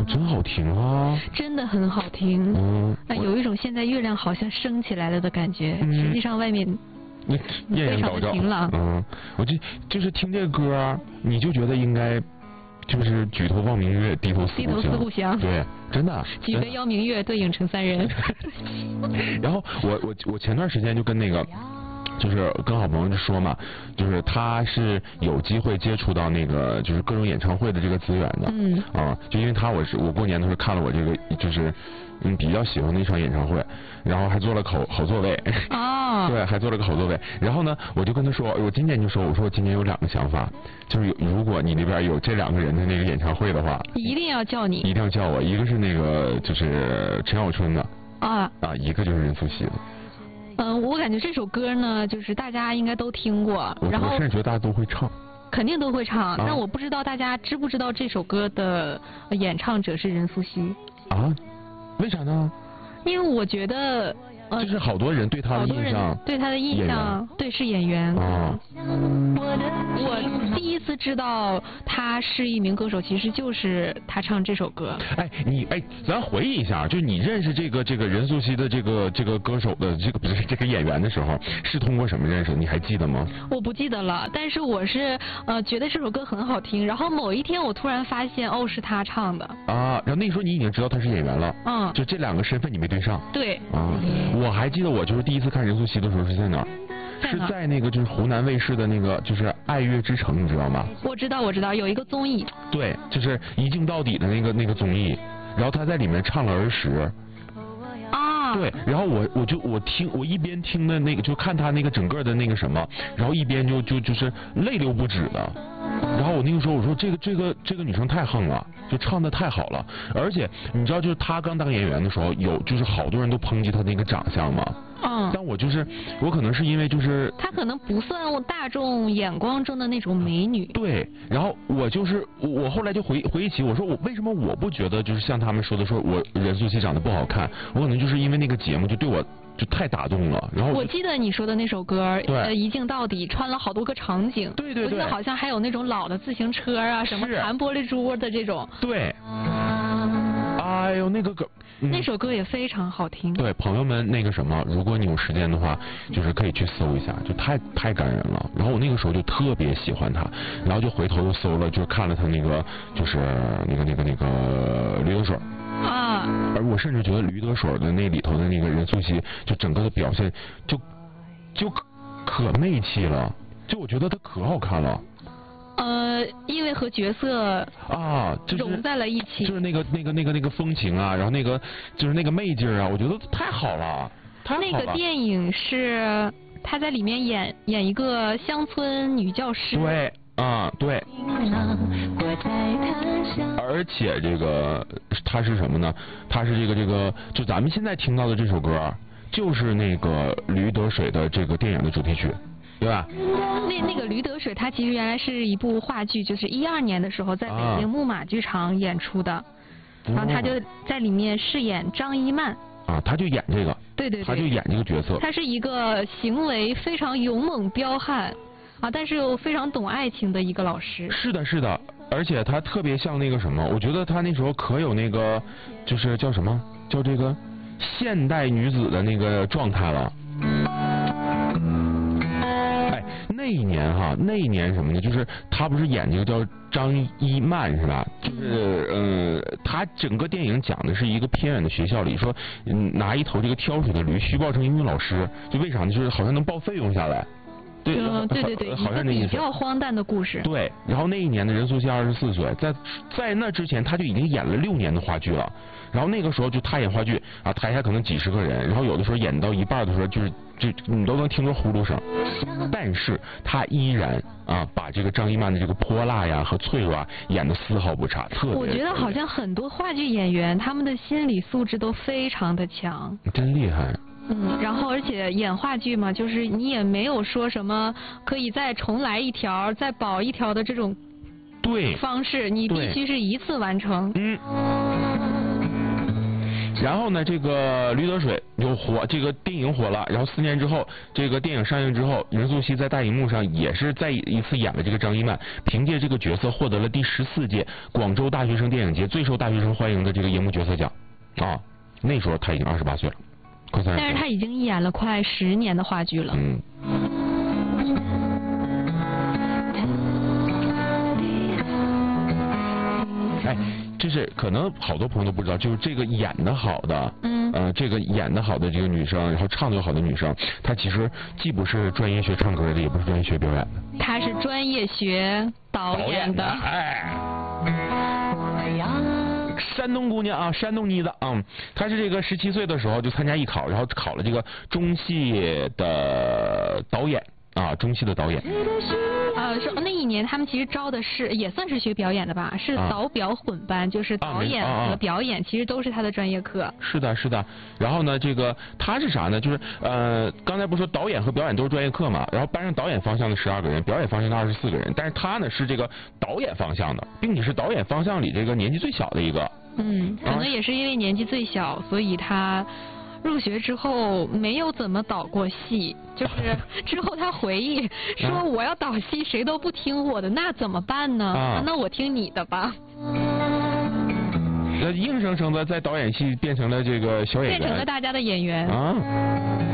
真好听啊！ 真的很好听。有一种现在月亮好像升起来了的感觉，实际上外面艳艳高照。 晴朗。 我就是听这个歌，你就觉得应该就是举头望明月，低头思故乡。对，真的。 举杯邀明月，对影成三人。 然后我前段时间就跟那个。就是跟好朋友就说嘛，就是他是有机会接触到那个就是各种演唱会的这个资源的。就因为我过年的时候看了我这个就是比较喜欢的一场演唱会，然后还坐了好座位。对，还坐了个好座位。然后呢，我就跟他说，我今年就说，我说我今年有2个想法，就是如果你那边有这2个人的那个演唱会的话， 一定要叫你， 一定要叫我。一个是那个就是陈小春的一个就是任素汐的。 我感觉这首歌呢，就是大家应该都听过， 然后我甚至觉得大家都会唱， 肯定都会唱。但我不知道大家知不知道这首歌的演唱者是任素汐为啥呢？ 因为我觉得就是好多人对他的印象， 对是演员。我第一次知道他是一名歌手，其实就是他唱这首歌。 咱回忆一下，就是你认识这个任素汐的这个歌手的不是这个演员的时候，是通过什么认识？你还记得吗？ 我不记得了，但是我是觉得这首歌很好听，然后某一天我突然发现是他唱的。 然后那时候你已经知道他是演员了。就这2个身份你没对上。 对。 我还记得我就是第一次看任素汐的时候是在哪儿？是在那个就是湖南卫视的那个就是《爱乐之城》，你知道吗？我知道，有一个综艺。 对，就是一镜到底的那个综艺，然后他在里面唱了儿时。对，然后我一边听的那个就看他那个整个的那个什么，然后一边就是泪流不止的。然后我那个时候我说这个女生太横了，就唱的太好了，而且你知道就是她刚当演员的时候就是好多人都抨击她那个长相嘛。但我可能是因为就是她可能不算大众眼光中的那种美女。 对，然后我后来就回忆起，我说为什么我不觉得就是像他们说的说我任素汐长得不好看，我可能就是因为那个节目就对我就太打动了。然后我记得你说的那首歌，一镜到底穿了好多个场景。 对，我记得好像还有那种老的自行车什么弹玻璃珠的这种。 对。哎呦，那个歌， 那首歌也非常好听。 对，朋友们，那个什么，如果你有时间的话，就是可以去搜一下，就太感人了。然后我那个时候就特别喜欢他，然后就回头又搜了，就看了他那个就是那个驴得水。而我甚至觉得驴得水的那里头的那个任素汐，就整个的表现就可媚气了，就我觉得她可好看了。 因为和角色融在了一起， 就是那个风情然后那个就是那个媚劲我觉得太好了， 那个电影是他在里面演一个乡村女教师。 对。对。而且这个他是什么呢？他是这个就咱们现在听到的这首歌，就是那个驴得水的这个电影的主题曲。对吧？ 那个驴得水，它其实原来是一部话剧，就是2012年的时候在北京木马剧场演出的，然后他就在里面饰演张一曼。 他就演这个。 对， 他就演这个角色。 他是一个行为非常勇猛彪悍但是又非常懂爱情的一个老师。 是的，而且他特别像那个什么，我觉得他那时候可有那个就是叫什么叫这个现代女子的那个状态了。那一年什么呢？就是他不是演这个叫张一曼是吧？就是他整个电影讲的是一个偏远的学校里说，拿一头这个挑水的驴虚报成英语老师，就为啥呢？就是好像能报费用下来。对，好像那意思。 比较荒诞的故事。 对，然后那一年的任素汐24岁，在那之前他就已经演了6年的话剧了。然后那个时候就他演话剧台下可能几十个人，然后有的时候演到一半的时候就你都能听着呼噜声，但是他依然把这个张一曼的这个泼辣和脆弱演得丝毫不差，特别。 我觉得好像很多话剧演员他们的心理素质都非常的强， 真厉害。 然后而且演话剧嘛，就是你也没有说什么可以再重来一条、再保一条的这种方式，你必须是一次完成。 然后呢，这个驴得水就火，这个电影火了。然后4年之后，这个电影上映之后，任素汐在大荧幕上也是再一次演了这个张一曼，凭借这个角色获得了第14届广州大学生电影节最受大学生欢迎的这个荧幕角色奖啊。那时候他已经28岁了，快30岁了。 但是他已经演了快10年的话剧了。 哎，这是可能好多朋友都不知道，就是这个演得好的，这个演得好的这个女生，然后唱得又好的女生，她其实既不是专业学唱歌的，也不是专业学表演的， 她是专业学导演的。 哎，山东姑娘啊，山东妮子啊，她是这个17岁的时候就参加艺考，然后考了这个中戏的导演啊，中戏的导演。 说那一年他们其实招的是也算是学表演的吧，是导表混班，就是导演和表演其实都是他的专业课。 是的，是的。然后呢，这个他是啥呢？就是刚才不是说导演和表演都是专业课嘛？然后班上导演方向的12个人，表演方向的24个人，但是他呢是这个导演方向的，并且是导演方向里这个年纪最小的一个。 可能也是因为年纪最小，所以他入学之后没有怎么导过戏，就是之后他回忆说我要导戏谁都不听我的，那怎么办呢？那我听你的吧。 硬生生的在导演系变成了这个小演员， 变成了大家的演员啊。